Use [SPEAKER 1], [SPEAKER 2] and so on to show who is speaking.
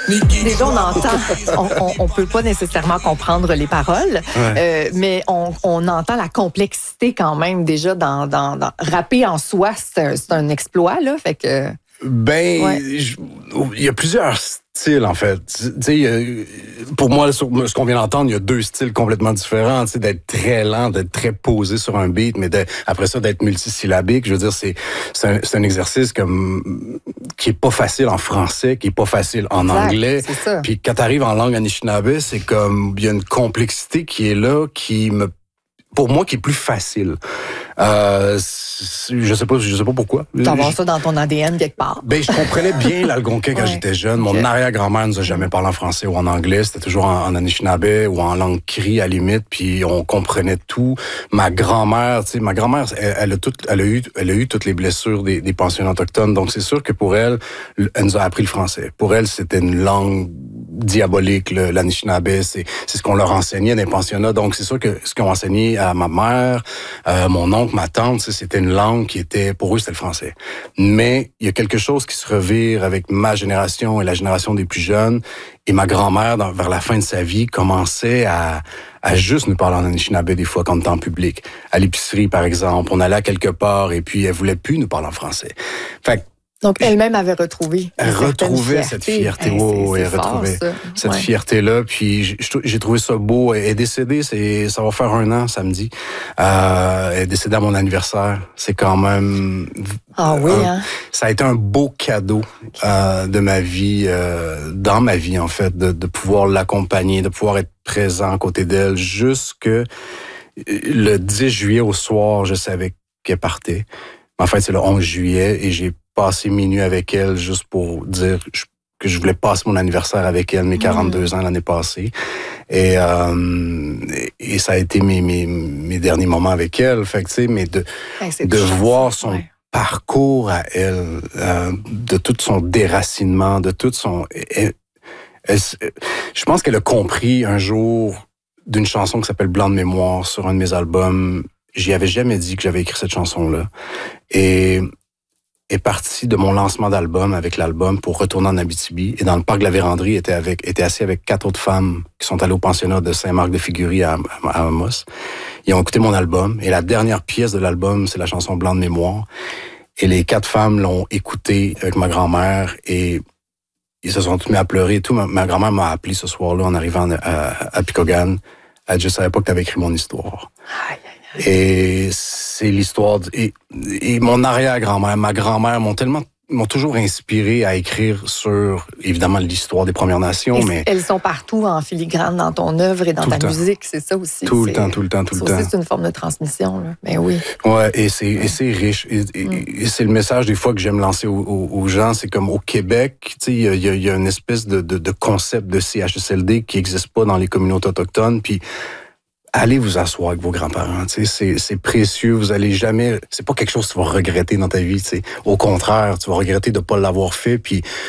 [SPEAKER 1] Déjà, on entend, on peut pas nécessairement comprendre les paroles, mais on entend la complexité quand même déjà dans rapper en soi, c'est un exploit, là, fait que...
[SPEAKER 2] Il y a plusieurs styles, en fait. Tu sais, pour moi, sur ce qu'on vient d'entendre, il y a deux styles complètement différents. Tu sais, d'être très lent, d'être très posé sur un beat, mais après ça, d'être multisyllabique. Je veux dire, c'est un exercice qui est pas facile en français, qui est pas facile en anglais. Puis quand t'arrives en langue Anishinaabe, c'est comme, il y a une complexité qui est là, pour moi, qui est plus facile. Je sais pas pourquoi.
[SPEAKER 1] T'as ça dans ton ADN quelque part.
[SPEAKER 2] Je comprenais bien l'algonquin quand j'étais jeune. Mon arrière-grand-mère nous a jamais parlé en français ou en anglais. C'était toujours en Anishinaabe ou en langue cri à la limite. Puis on comprenait tout. Ma grand-mère, elle a eu toutes les blessures des pensionnats autochtones. Donc c'est sûr que pour elle nous a appris le français. Pour elle, c'était une langue diabolique, l'Anishinaabe. C'est ce qu'on leur enseignait dans les pensionnats. Donc c'est sûr que ce qu'on enseignait à ma mère, mon oncle, ma tante, c'était une langue qui était, pour eux, c'était le français. Mais il y a quelque chose qui se revire avec ma génération et la génération des plus jeunes. Et ma grand-mère, vers la fin de sa vie, commençait à juste nous parler en Anishinaabe des fois quand on était en public. À l'épicerie, par exemple, on allait à quelque part et puis elle voulait plus nous parler en français. Fait que,
[SPEAKER 1] donc, elle-même avait retrouvé.
[SPEAKER 2] Elle retrouvait cette fierté. Elle retrouvait cette fierté-là. Puis, j'ai trouvé ça beau. Elle est décédée, ça va faire 1 an samedi. Elle est décédée à mon anniversaire. C'est quand même...
[SPEAKER 1] Ah oui,
[SPEAKER 2] ça a été un beau cadeau de ma vie, dans ma vie, en fait, de pouvoir l'accompagner, de pouvoir être présent à côté d'elle. Jusque le 10 juillet au soir, je savais qu'elle partait. En fait, c'est le 11 juillet et j'ai passé minuit avec elle juste pour dire que je voulais passer mon anniversaire avec elle, mes 42 ans l'année passée. Et ça a été mes derniers moments avec elle. Fait que, tu sais, mais de voir son parcours à elle, de tout son déracinement, de tout son... je pense qu'elle a compris un jour d'une chanson qui s'appelle Blanc de mémoire sur un de mes albums. J'y avais jamais dit que j'avais écrit cette chanson-là. Et est parti de mon lancement d'album avec l'album pour retourner en Abitibi. Et dans le parc de la Vérandrie, était assis avec 4 autres femmes qui sont allées au pensionnat de Saint-Marc-de-Figuerie à Amos. Ils ont écouté mon album. Et la dernière pièce de l'album, c'est la chanson Blanc de mémoire. Et les 4 femmes l'ont écouté avec ma grand-mère et ils se sont tous mis à pleurer et tout. Ma grand-mère m'a appelé ce soir-là en arrivant à Picogan. Elle dit, je savais pas que tu avais écrit mon histoire.
[SPEAKER 1] Aïe, aïe, aïe.
[SPEAKER 2] Et c'est l'histoire... Et mon arrière-grand-mère, ma grand-mère m'ont toujours inspiré à écrire sur, évidemment, l'histoire des Premières Nations, mais...
[SPEAKER 1] Elles sont partout en filigrane dans ton œuvre et dans ta musique, c'est ça aussi.
[SPEAKER 2] Tout le temps.
[SPEAKER 1] Ça aussi, c'est une forme de transmission, là. Ben oui.
[SPEAKER 2] Ouais, et c'est riche. Et c'est le message, des fois, que j'aime lancer aux gens. C'est comme au Québec, tu sais, il y a une espèce de concept de CHSLD qui n'existe pas dans les communautés autochtones, puis allez vous asseoir avec vos grands-parents, tu sais, c'est précieux, vous allez jamais, c'est pas quelque chose que tu vas regretter dans ta vie, tu sais. Au contraire, tu vas regretter de pas l'avoir fait, puis